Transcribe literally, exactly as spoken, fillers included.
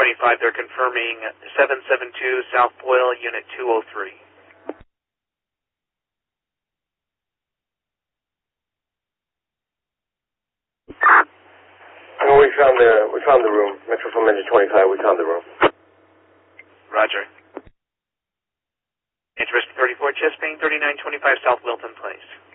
twenty-five, they're confirming seven seven two South Boyle, Unit two oh three. Oh, we found the we found the room. Metro from Engine twenty-five. We found the room. Roger. Interest thirty-four, chest pain, thirty-nine twenty-five South Wilton Place.